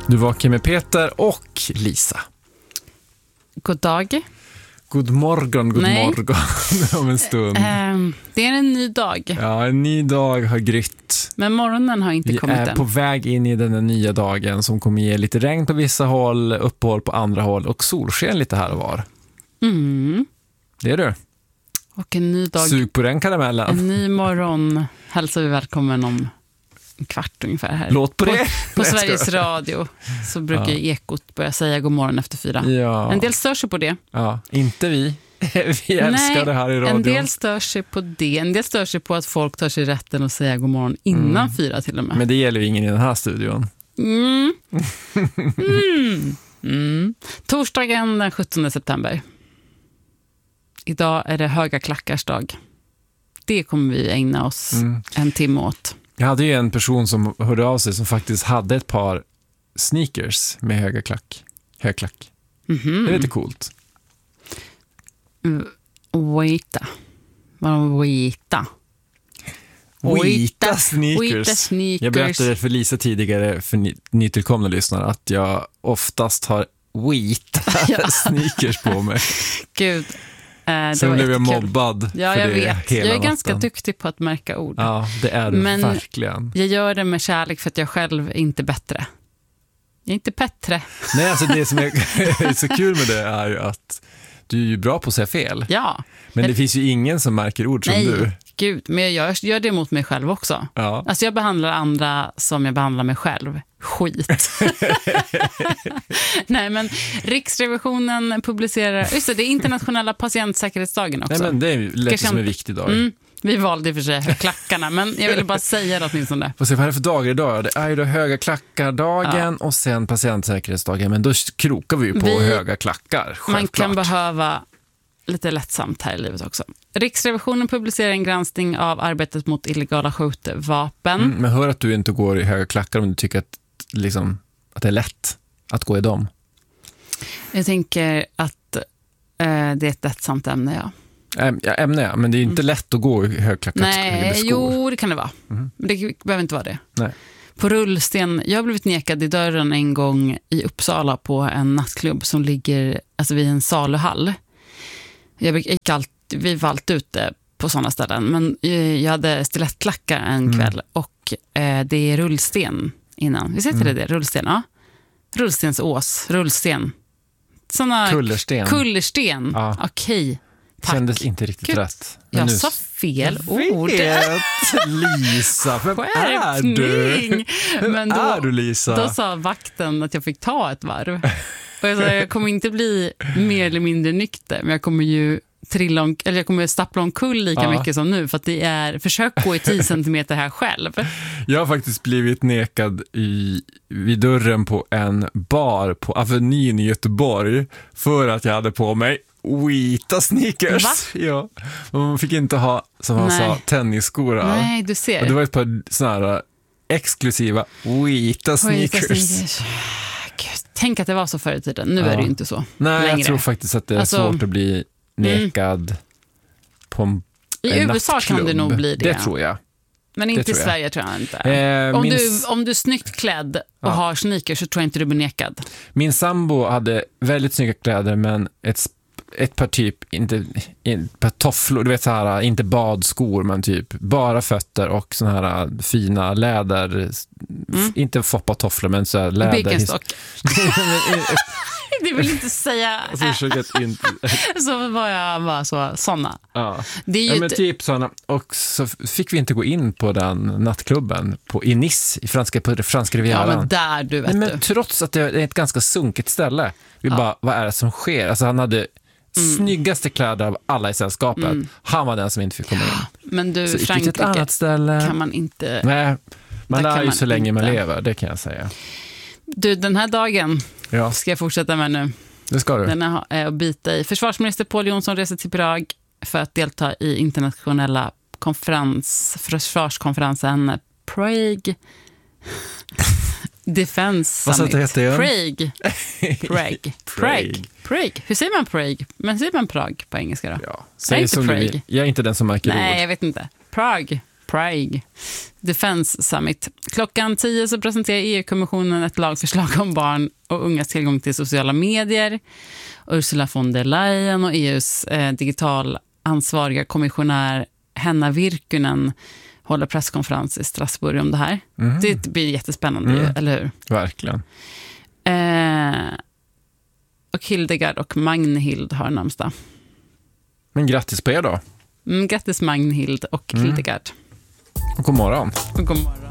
Du vaknar med Peter och Lisa. God dag. God morgon om en stund. Det är en ny dag. Ja, en ny dag har grytt. Men morgonen har inte kommit än. Vi är på väg in i den nya dagen som kommer ge lite regn på vissa håll, uppehåll på andra håll och solsken lite här och var. Mm. Det är du. Och en ny dag. Sug på den karamellen. En ny morgon hälsar vi välkommen om en kvart ungefär här. Låt på det. På Sveriges Radio så brukar Ekot börja säga god morgon efter 4. Ja. En del stör sig på det. Ja, inte vi. Vi älskar det här i radio. En del stör sig på det. En del stör sig på att folk tar sig rätten att säga god morgon innan 4 till och med. Men det gäller ju ingen i den här studion. Torsdagen den 17 september. Idag är det höga klackars dag. Det kommer vi ägna oss en timme åt. Jag hade ju en person som hörde av sig som faktiskt hade ett par sneakers med högklack. Det är lite coolt. Waita. Wita sneakers. Jag berättade för Lisa tidigare, för nytillkomna lyssnare, att jag oftast har wita sneakers på mig. Gud. Sen blev jag mobbad för jag det vet. hela Jag är natten. ganska duktig på att märka ord. Ja, det är du verkligen. Jag gör det med kärlek för att jag själv är inte bättre. Jag är inte bättre. Nej, alltså det som är så kul med det är ju att du är ju bra på att säga fel. Ja. Men det finns ju ingen som märker ord som du. Gud, men jag gör det mot mig själv också. Ja. Alltså jag behandlar andra som jag behandlar mig själv. Skit. Nej, men Riksrevisionen publicerar... Just det är internationella patientsäkerhetsdagen också. Nej, men det är lätt som en viktig dag. Vi valde i och för sig klackarna, men jag ville bara säga det åtminstone. Får se vad är det för dagar idag? Det är ju då höga klackardagen och sen patientsäkerhetsdagen. Men då krokar vi ju på höga klackar, självklart. Man kan behöva lite lättsamt här i livet också. Riksrevisionen publicerar en granskning av arbetet mot illegala skjutvapen. Men hör att du inte går i höga klackar om du tycker att det är lätt att gå i dem. Jag tänker att det är ett lättsamt ämne, ja. Ämne, men det är inte lätt att gå i högklackat skor. Nej, jo, det kan det vara. Men det behöver inte vara det. Nej. På rullsten, jag har blivit nekad i dörren en gång i Uppsala på en nattklubb som ligger vid en saluhall. Vi var alltid ute på sådana ställen, men jag hade stilettklackar en kväll och det är rullsten innan. Visst heter det? Rullsten, ja. Rullstensås, rullsten. Kullersten. Ja. Okej. Tack. Kändes inte riktigt rätt. Men jag sa fel ord. Lisa, vem är du? Men är du, Lisa? Då sa vakten att jag fick ta ett varv. Och jag sa, jag kommer inte bli mer eller mindre nykter, men jag kommer ju jag kommer stappla omkull lika mycket som nu, för att det är försök gå i 10 centimeter här själv. Jag har faktiskt blivit nekad vid dörren på en bar på Avenyn i Göteborg för att jag hade på mig vita sneakers. Va? Ja. Man fick inte ha, som han sa, tennisskor. Nej, du ser. Och det var ett par såna här exklusiva vita sneakers. Gud, tänk att det var så förr i tiden. Nu är det ju inte så. Nej, längre. Jag tror faktiskt att det är svårt att bli nekad på en USA nattklubb. Kan det nog bli det. Det tror jag. Men inte i Sverige tror jag inte. Om du är snyggt klädd och har sneakers så tror jag inte du blir nekad. Min sambo hade väldigt snygga kläder, men ett par ett par tofflor, du vet så här, inte badskor, men typ bara fötter och såna här fina läder, inte foppa tofflor, men så här läder. Birkenstock. Det vill inte säga. Så var jag bara såna. Ja. Det är ju men typ såna. Och så fick vi inte gå in på den nattklubben i Nice, på det franska rivieran. Ja, men där du vet. Men trots att det är ett ganska sunkigt ställe. Vi bara, vad är det som sker? Alltså han hade snyggaste kläder av alla i sällskapet. Han var den som inte fick komma in. Men du, så Frankrike ett annat ställe kan man inte... Nej, man lär ju så länge man lever, det kan jag säga. Du, den här dagen ska jag fortsätta med nu. Det ska du. Den är att bita i. Försvarsminister Pål Jonsson reser till Prag för att delta i internationella försvarskonferensen Prague Defense Summit. Vad heter Prague. Hur säger man Prague? Men säger man Prag på engelska då? Ja, säg som du vill. Jag är inte den som märker ord. Nej, jag vet inte. Prague. Prague Defense Summit. Klockan 10 så presenterar EU-kommissionen ett lagförslag om barn och ungas tillgång till sociala medier. Ursula von der Leyen och EUs digitalansvariga kommissionär Henna Virkkunen håller presskonferens i Strasbourg om det här. Det blir jättespännande, eller hur? Verkligen. Och Hildegard och Magnhild har namnsdag. Men grattis på er då. Grattis Magnhild och Hildegard. Och god morgon. Och god morgon.